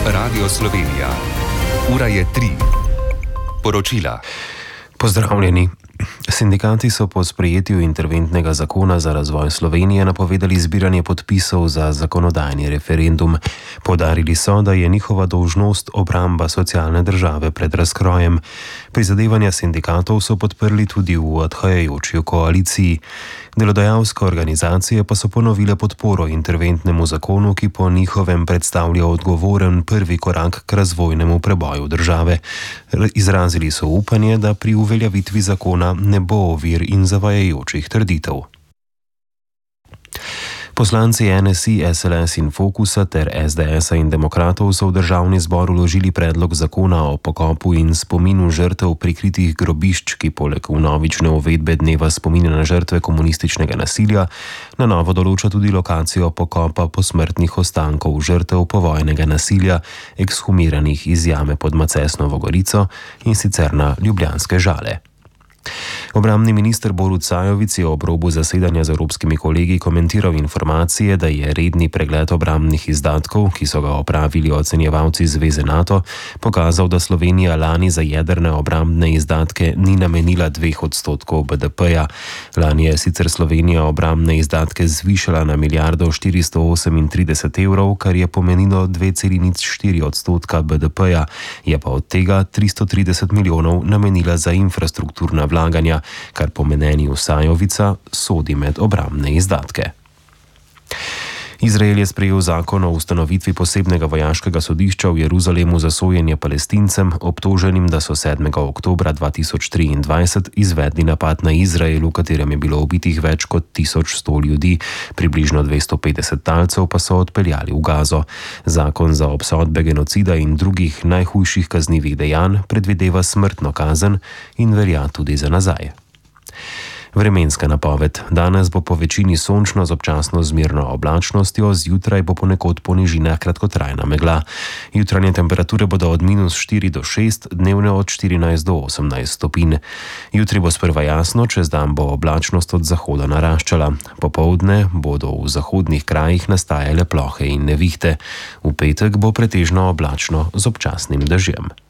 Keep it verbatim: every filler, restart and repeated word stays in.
Radio Slovenija. Ura je tri. Poročila. Pozdravljeni. Sindikati so po sprejetju interventnega zakona za razvoj Slovenije napovedali zbiranje podpisov za zakonodajni referendum. Poudarili so, da je njihova dolžnost obramba socialne države pred razkrojem. Prizadevanja sindikatov so podprli tudi v odhajajoči koaliciji. Delodajalske organizacije pa so ponovile podporo interventnemu zakonu, ki po njihovem predstavlja odgovoren prvi korak k razvojnemu preboju države. Izrazili so upanje, da pri uveljavitvi zakona ne bo ovir in zavajajočih trditev. Poslanci N S I, S L S in Fokusa ter S D S-a in Demokratov so v državni zbor vložili predlog zakona o pokopu in spominu žrtev prikritih grobišč, ki poleg vnovične uvedbe dneva spomina na žrtve komunističnega nasilja na novo določa tudi lokacijo pokopa posmrtnih ostankov žrtev povojnega nasilja, ekshumiranih iz jame pod Macesnovo Gorico, in sicer na ljubljanske Žale. Obrambni minister Borut Sajovic je ob robu zasedanja z evropskimi kolegi komentiral informacije, da je redni pregled obrambnih izdatkov, ki so ga opravili ocenjevalci Zveze NATO, pokazal, da Slovenija lani za jedrne obrambne izdatke ni namenila dveh odstotkov B D P-ja. Lani je sicer Slovenija obrambne izdatke zvišala na milijardo štiristo osemintrideset evrov, kar je pomenilo dve celi nič štiri odstotka B D P-ja, je pa od tega tristo trideset milijonov namenila za infrastrukturna vlaganja, kar po mnenju Sajovica sodi med obrambne izdatke. Izrael je sprejel zakon o ustanovitvi posebnega vojaškega sodišča v Jeruzalemu za sojenje Palestincem, obtoženim, da so sedmega oktobra dva tisoč triindvajset izvedli napad na Izrael, v katerem je bilo ubitih več kot tisoč sto ljudi, približno dvesto petdeset talcev pa so odpeljali v Gazo. Zakon za obsodbe genocida in drugih najhujših kaznivih dejanj predvideva smrtno kazen in velja tudi za nazaj. Vremenska napoved. Danes bo po večini sončno z občasno zmerno oblačnostjo, zjutraj bo ponekod po nižinah kratkotrajna megla. Jutranje temperature bodo od minus štiri do šest, dnevne od štirinajst do osemnajst stopinj. Jutri bo sprva jasno, čez dan bo oblačnost od zahoda naraščala. Popoldne bodo v zahodnih krajih nastajale plohe in nevihte. V petek bo pretežno oblačno z občasnim dežjem.